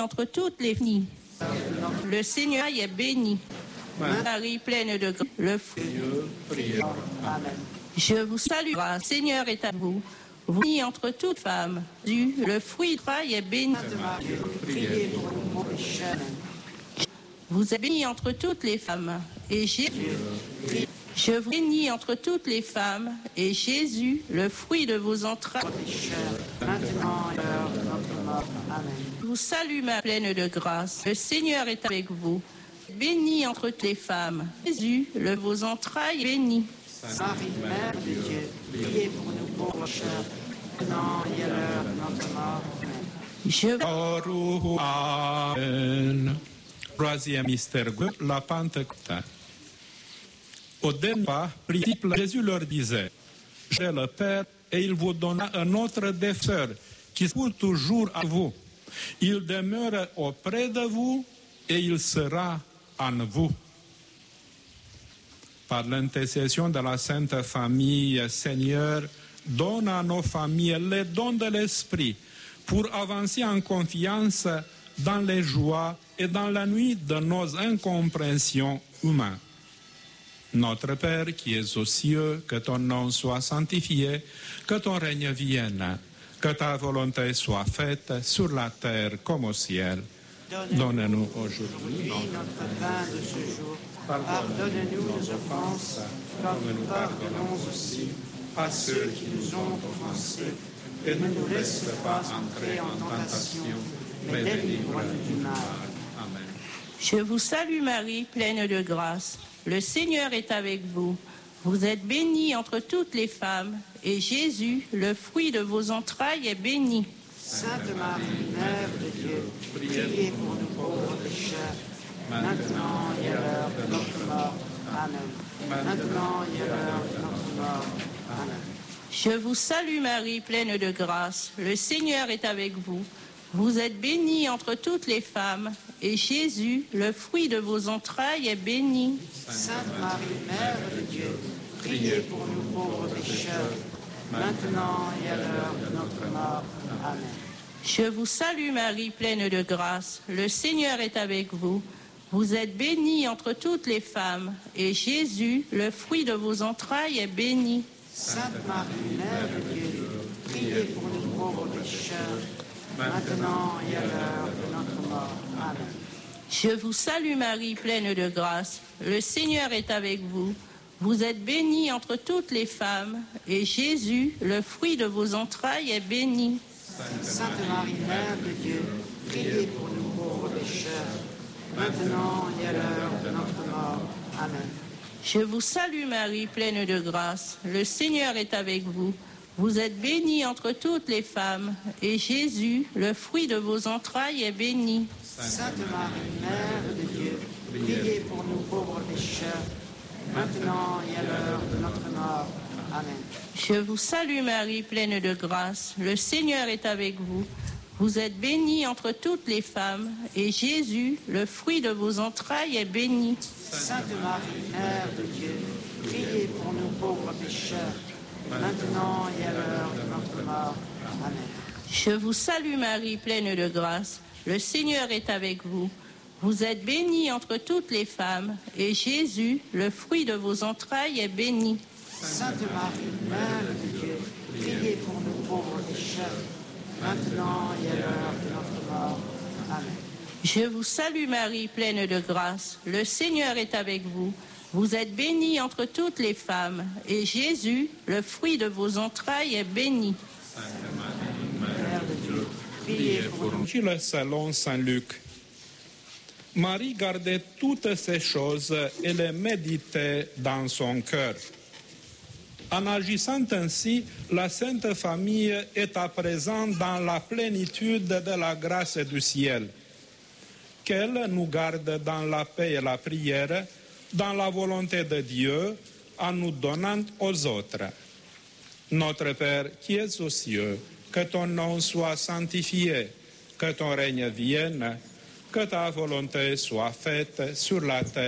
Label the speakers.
Speaker 1: entre toutes les filles. Le Seigneur est béni. Marie pleine de grâce, le fruit. Je vous salue, grâce. Le Seigneur est à vous. Vous bénie entre toutes femmes. Le fruit de travail est béni. Vous êtes bénie entre toutes les femmes. Et je vous bénis entre toutes les femmes, et Jésus, le fruit de vos entrailles. Je vous salue, Marie pleine de grâce. Le Seigneur est avec vous. Bénie entre toutes les femmes. Jésus, le vos entrailles, béni.
Speaker 2: Marie, Mère de Dieu, priez pour nous pauvres pécheurs, maintenant et à l'heure de notre mort.
Speaker 3: Amen. Troisième mystère, la Pentecôte. Au dernier pas, Jésus leur disait, j'ai le Père et il vous donna un autre défenseur qui sera toujours à vous. Il demeure auprès de vous et il sera en vous. Par l'intercession de la Sainte Famille, Seigneur, donne à nos familles les dons de l'Esprit pour avancer en confiance dans les joies et dans la nuit de nos incompréhensions humaines. Notre Père qui es aux cieux, que ton nom soit sanctifié, que ton règne vienne, que ta volonté soit faite sur la terre comme au ciel. Donne-nous aujourd'hui
Speaker 2: notre pain de ce jour. Pardonne-nous nos offenses, comme nous pardonnons aussi à ceux qui nous ont offensés. Et ne nous laisse pas entrer en tentation, mais délivre-nous du mal.
Speaker 3: Amen.
Speaker 1: Je vous salue Marie, pleine de grâce. Le Seigneur est avec vous. Vous êtes bénie entre toutes les femmes, et Jésus, le fruit de vos entrailles, est béni.
Speaker 2: Sainte Marie, Mère de Dieu, priez pour nous pauvres pécheurs, maintenant et à l'heure de notre mort. Amen. Maintenant et à l'heure de notre mort. Amen.
Speaker 1: Je vous salue Marie, pleine de grâce. Le Seigneur est avec vous. Vous êtes bénie entre toutes les femmes, et Jésus, le fruit de vos entrailles, est béni.
Speaker 2: Sainte Marie, Mère de Dieu, priez pour nous pauvres pécheurs, maintenant et à l'heure de notre mort. Amen.
Speaker 1: Je vous salue Marie, pleine de grâce. Le Seigneur est avec vous. Vous êtes bénie entre toutes les femmes, et Jésus, le fruit de vos entrailles, est béni.
Speaker 2: Sainte Marie, Mère de Dieu, priez pour nous pauvres pécheurs, maintenant et à l'heure de notre mort. Amen.
Speaker 1: Je vous salue Marie, pleine de grâce. Le Seigneur est avec vous. Vous êtes bénie entre toutes les femmes, et Jésus, le fruit de vos entrailles, est béni.
Speaker 2: Sainte Marie, Mère de Dieu, priez pour nous pauvres pécheurs, maintenant et à l'heure de notre mort. Amen.
Speaker 1: Je vous salue Marie, pleine de grâce. Le Seigneur est avec vous. Vous êtes bénie entre toutes les femmes, et Jésus, le fruit de vos entrailles, est béni.
Speaker 2: Sainte Marie, Mère de Dieu, priez pour nous pauvres pécheurs, maintenant et à l'heure de notre mort. Amen.
Speaker 1: Je vous salue Marie, pleine de grâce. Le Seigneur est avec vous. Vous êtes bénie entre toutes les femmes, et Jésus, le fruit de vos entrailles, est béni.
Speaker 2: Sainte Marie, Mère de Dieu, priez pour nous pauvres pécheurs, maintenant et à l'heure de notre mort. Amen.
Speaker 1: Je vous salue Marie, pleine de grâce. Le Seigneur est avec vous. Vous êtes bénie entre toutes les femmes, et Jésus, le fruit de vos entrailles, est béni.
Speaker 2: Sainte Marie, Mère de Dieu, priez pour nous pauvres pécheurs, maintenant et à l'heure de notre mort. Amen.
Speaker 1: Je vous salue Marie, pleine de grâce. Le Seigneur est avec vous. Vous êtes bénie entre toutes les femmes, et Jésus, le fruit de vos entrailles, est béni.
Speaker 3: Sainte Marie,
Speaker 2: Mère de Dieu, priez pour nous.
Speaker 3: Évangile selon Saint Luc. Marie gardait toutes ces choses et les méditait dans son cœur. En agissant ainsi, la Sainte Famille est à présent dans la plénitude de la grâce du ciel. Qu'elle nous garde dans la paix et la prière, dans la volonté de Dieu, en nous donnant aux autres. Notre Père qui es aux cieux, que ton nom soit sanctifié, que ton règne vienne, que ta volonté soit faite sur la terre